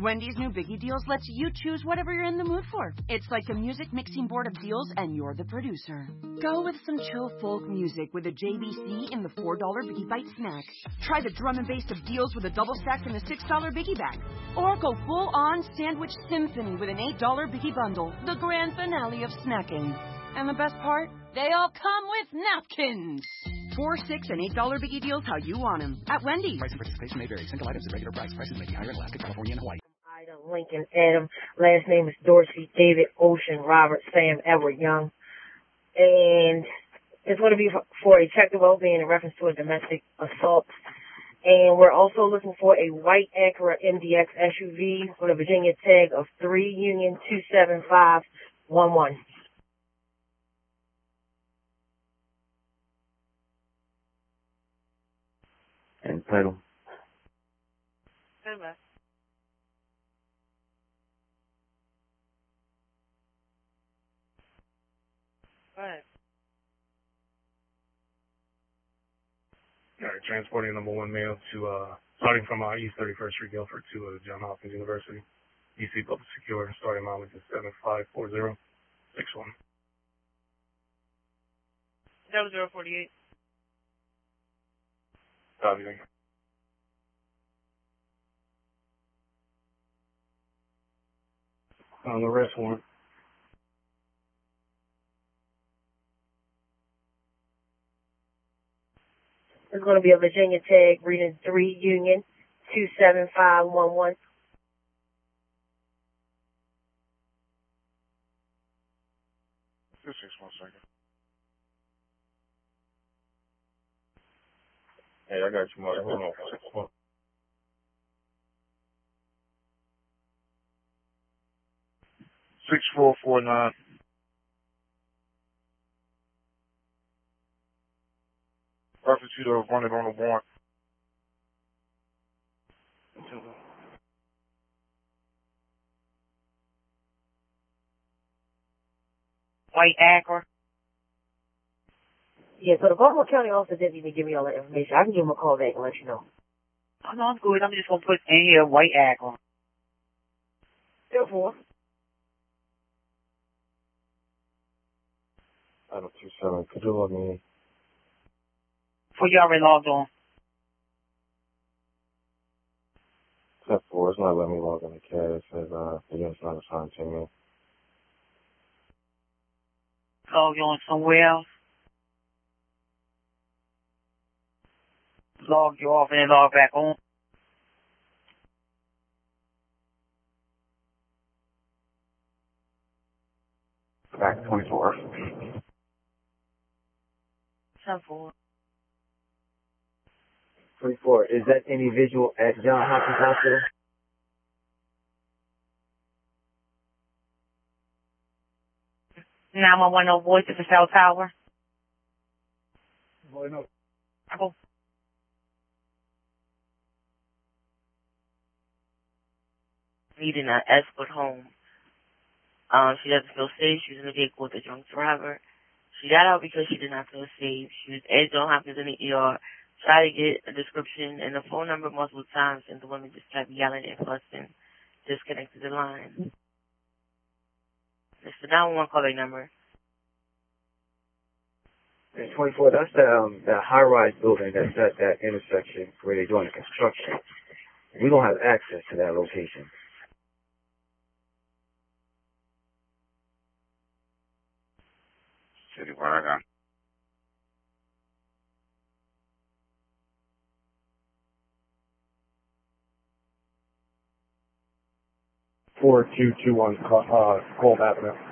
Wendy's new Biggie Deals lets you choose whatever you're in the mood for. It's like a music mixing board of deals, and you're the producer. Go with some chill folk music with a JBC in the $4 Biggie Bite snack. Try the drum and bass of deals with a double stack in the $6 Biggie Bag. Or go full-on sandwich symphony with an $8 Biggie Bundle, the grand finale of snacking. And the best part? They all come with napkins. $4, $6, and $8 Biggie Deals how you want them. At Wendy's. Price and participation may vary. Single items at regular price. Prices may be higher in Alaska, California, and Hawaii. Ida, Lincoln, Adam. Last name is Dorsey, David, Ocean, Robert, Sam, Edward, Young. And it's going to be for a check the well-being in reference to a domestic assault. And we're also looking for a white Acura MDX SUV with a Virginia tag of 3 Union 27511. And title. Hello. Go ahead. All right, transporting number 1 mail to, starting from East 31st Street, Guilford, to Johns Hopkins University. DC Public Secure, starting mileage is 754061. 0048. Copy, thank you. On the arrest warrant. It's going to be a Virginia tag reading 3 Union 27511. Just 1 second. Hey, I got you, Mark. Hold on. 6449. Prosecutor running on the warrant. White Acura. Yeah, so the Baltimore County officer didn't even give me all that information. I can give him a call back and let you know. Oh, no, I'm good. I'm just going to put in here white Acura. Therefore. Item 27. Could you log me in? For you already logged on. Step 4. It's not letting me log in the CAD. It says, the unit's not assigned to me. Log you on somewhere else. Log you off and then log back on. Back 24. 7-4. 24. Is that any visual at Johns Hopkins Hospital? Now I want no voice at the cell tower. Boy, no. I go. Needing an escort home. She doesn't feel safe. She was in the vehicle with a drunk driver. She got out because she did not feel safe. She was at Johns Hopkins in the ER. Tried to get a description and the phone number multiple times, and the woman just kept yelling and fussing. Disconnected the line. It's the 911 callback number. 24. That's the high-rise building that's at that intersection where they're doing the construction. We don't have access to that location. City, where I got. Four two two one Gold Avenue.